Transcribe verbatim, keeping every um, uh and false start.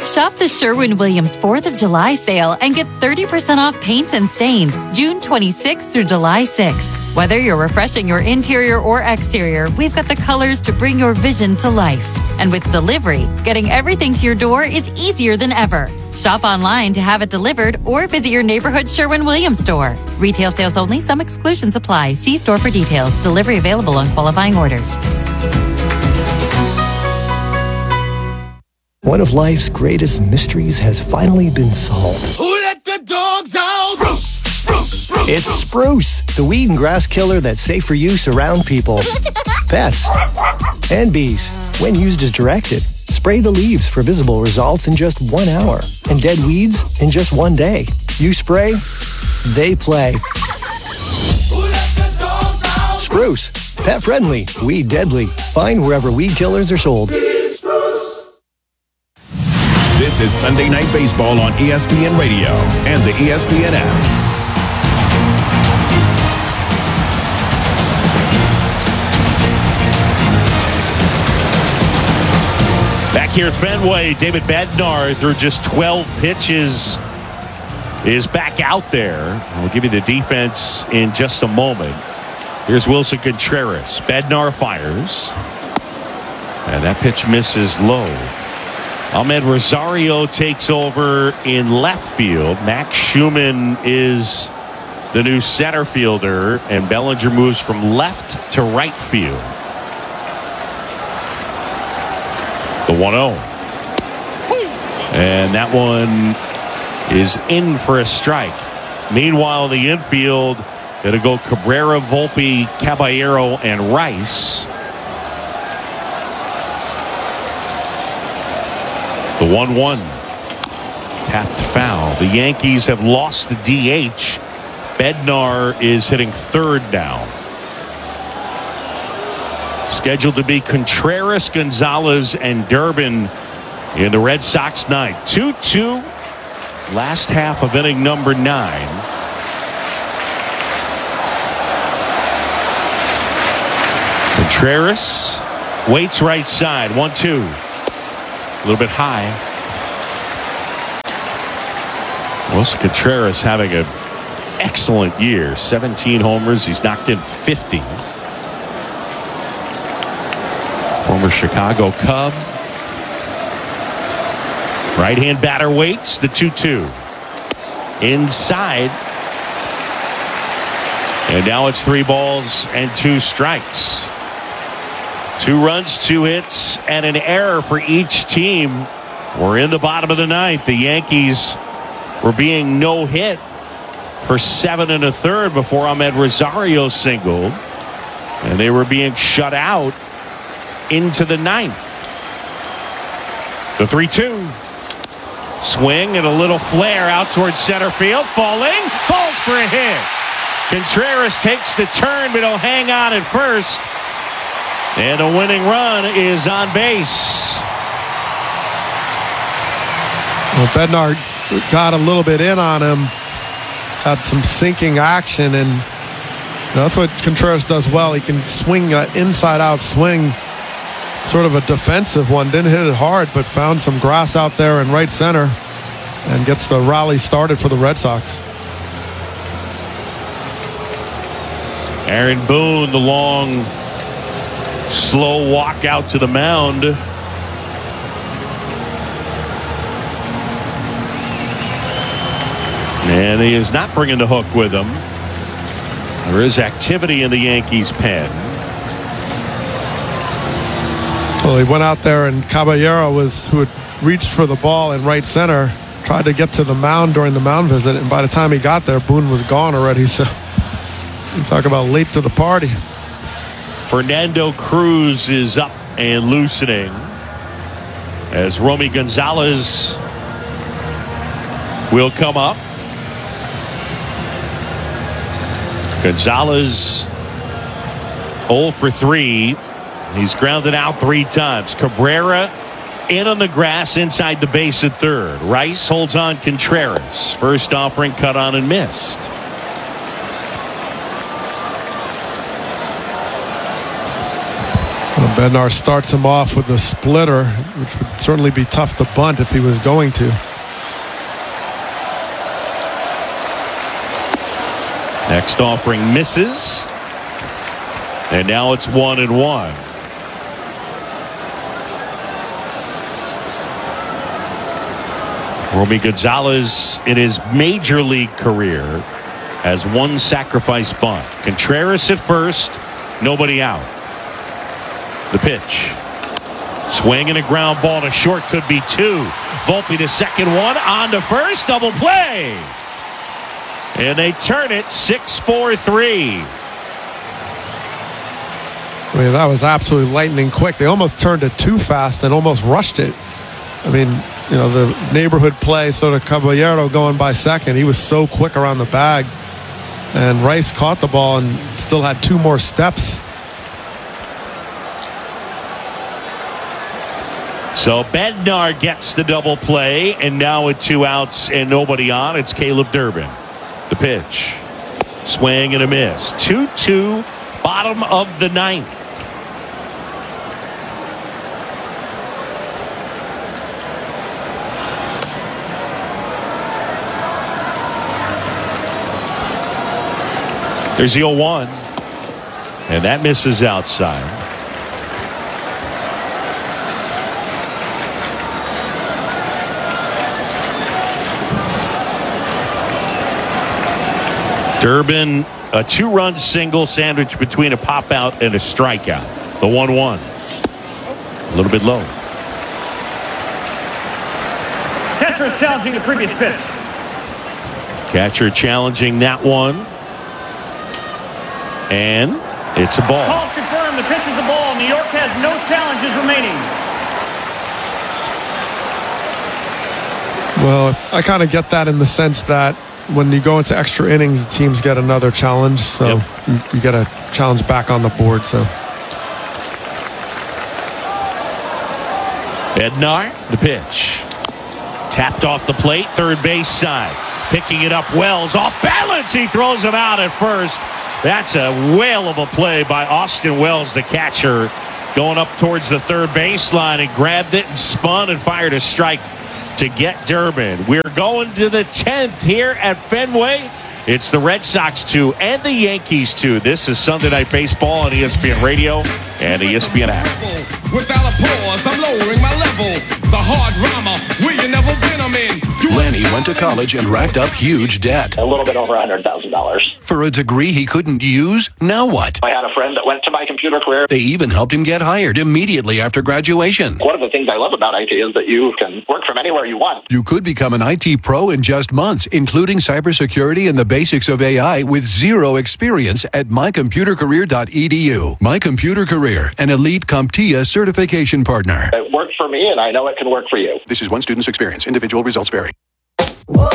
Shop the Sherwin-Williams fourth of July sale and get thirty percent off paints and stains June twenty-sixth through July sixth. Whether you're refreshing your interior or exterior, we've got the colors to bring your vision to life. And with delivery, getting everything to your door is easier than ever. Shop online to have it delivered or visit your neighborhood Sherwin-Williams store. Retail sales only. Some exclusions apply. See store for details. Delivery available on qualifying orders. One of life's greatest mysteries has finally been solved. Who let the dogs out? Spruce, spruce, spruce. It's Spruce, the weed and grass killer that's safe for use around people, pets, and bees. When used as directed, spray the leaves for visible results in just one hour and dead weeds in just one day. You spray, they play. Who let the dogs out? Spruce, pet friendly, weed deadly. Find wherever weed killers are sold. This is Sunday Night Baseball on E S P N Radio and the E S P N app. Back here at Fenway, David Bednar, through just twelve pitches, is back out there. We'll give you the defense in just a moment. Here's Wilson Contreras. Bednar fires. And that pitch misses low. Ahmed Rosario takes over in left field. Max Schumann is the new center fielder, and Bellinger moves from left to right field. The one oh. And that one is in for a strike. Meanwhile, the infield, going to go Cabrera, Volpe, Caballero, and Rice. The one one. Tapped foul. The Yankees have lost the D H. Bednar is hitting third now. Scheduled to be Contreras, Gonzalez, and Durbin in the Red Sox ninth. two two. Last half of inning number nine. Contreras waits right side. one two. A little bit high. Wilson Contreras having an excellent year. seventeen homers. He's knocked in fifty. Former Chicago Cub. Right-hand batter waits. The two two. Inside. And now it's three balls and two strikes. Two runs, two hits, and an error for each team. We're in the bottom of the ninth. The Yankees were being no hit for seven and a third before Ahmed Rosario singled. And they were being shut out into the ninth. The three two. Swing and a little flare out towards center field. Falling. Falls for a hit. Contreras takes the turn, but he'll hang on at first. And a winning run is on base. Well, Bednar got a little bit in on him, had some sinking action, and you know, that's what Contreras does well. He can swing an inside-out swing, sort of a defensive one. Didn't hit it hard, but found some grass out there in right center and gets the rally started for the Red Sox. Aaron Boone, the long, slow walk out to the mound. And he is not bringing the hook with him. There is activity in the Yankees pen. Well, he went out there, and Caballero was who had reached for the ball in right center, tried to get to the mound during the mound visit, and by the time he got there, Boone was gone already. So you talk about late to the party. Fernando Cruz is up and loosening as Romy Gonzalez will come up. Gonzalez oh for three. He's grounded out three times. Cabrera in on the grass inside the base at third. Rice holds on Contreras. First offering cut on and missed. Bednar starts him off with a splitter, which would certainly be tough to bunt if he was going to. Next offering misses. And now it's one and one. Romy Gonzalez in his major league career has one sacrifice bunt. Contreras at first, nobody out. The pitch. Swing and a ground ball to short, could be two. Volpe to second one, on to first, double play. And they turn it six four three. I mean, that was absolutely lightning quick. They almost turned it too fast and almost rushed it. I mean, you know, the neighborhood play, sort of Caballero going by second. He was so quick around the bag. And Rice caught the ball and still had two more steps. So Bednar gets the double play, and now with two outs and nobody on, it's Caleb Durbin. The pitch. Swing and a miss. two two, bottom of the ninth. There's the oh one. And that misses outside. Durbin, a two-run single sandwich between a pop-out and a strikeout. The one one. A little bit low. Catcher is challenging the previous pitch. Catcher challenging that one. And it's a ball. Call confirmed. The pitch is a ball. New York has no challenges remaining. Well, I kind of get that in the sense that when you go into extra innings, teams get another challenge. So yep. you, you get a challenge back on the board. So Bednar, the pitch. Tapped off the plate, third base side. Picking it up, Wells off balance. He throws him out at first. That's a whale of a play by Austin Wells, the catcher, going up towards the third baseline and grabbed it and spun and fired a strike to get Durbin. We're going to the tenth here at Fenway. It's the Red Sox two and the Yankees two. This is Sunday Night Baseball on E S P N Radio and E S P N app. Without a pause, I'm lowering my level. The hard rhymer, where you never been, I'm in. Lanny went to college and racked up huge debt. A little bit over one hundred thousand dollars. For a degree he couldn't use, now what? I had a friend that went to My Computer Career. They even helped him get hired immediately after graduation. One of the things I love about I T is that you can work from anywhere you want. You could become an I T pro in just months, including cybersecurity and the basics of A I with zero experience at my computer career dot e d u. My Computer Career, an elite CompTIA certification partner. It worked for me, and I know it can work for you. This is one student's experience. Individual results vary. Whoa.